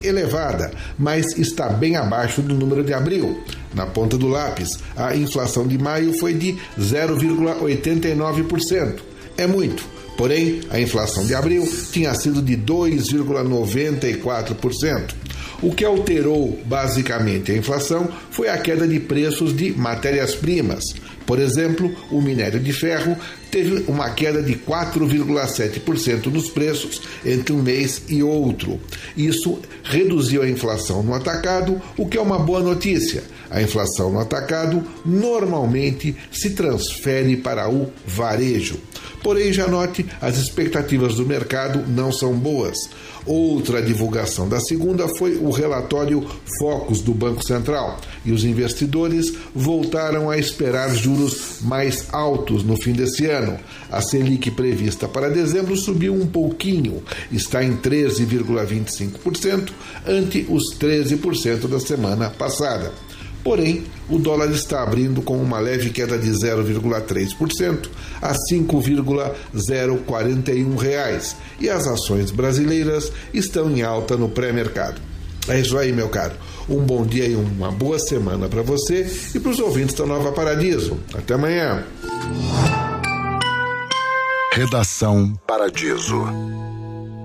elevada, mas está bem abaixo do número de abril. Na ponta do lápis, a inflação de maio foi de 0,89%. É muito, porém, a inflação de abril tinha sido de 2,94%. O que alterou basicamente a inflação foi a queda de preços de matérias-primas. Por exemplo, o minério de ferro teve uma queda de 4,7% nos preços entre um mês e outro. Isso reduziu a inflação no atacado, o que é uma boa notícia. A inflação no atacado normalmente se transfere para o varejo. Porém, já note, as expectativas do mercado não são boas. Outra divulgação da segunda foi o relatório Focus do Banco Central, e os investidores voltaram a esperar juros mais altos no fim desse ano. A Selic prevista para dezembro subiu um pouquinho, está em 13,25%, ante os 13% da semana passada. Porém, o dólar está abrindo com uma leve queda de 0,3% a R$ 5,041 e as ações brasileiras estão em alta no pré-mercado. É isso aí, meu caro. Um bom dia e uma boa semana para você e para os ouvintes da Nova Paradiso. Até amanhã. Redação Paradiso.